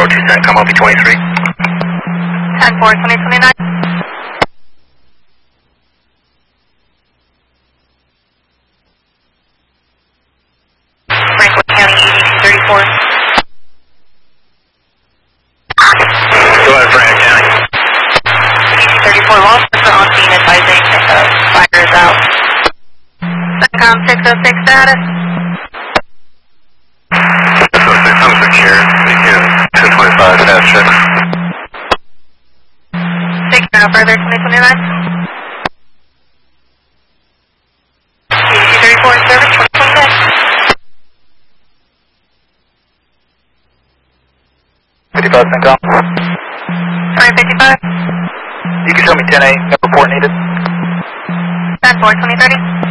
CENTCOM, I'll be 23. 10-4, 2029. Franklin County, EDC 34. Go ahead, Franklin County. EDC 34, law enforcement on scene advising fire is out. CENTCOM 606 status. 606, I'm secure. Begin 225, status check. Taking no further, 2029. EDC 34 service, 2029. 55 CENTCOM. Sorry, 55. You can show me 10-8, no report needed. 10-4, 2030.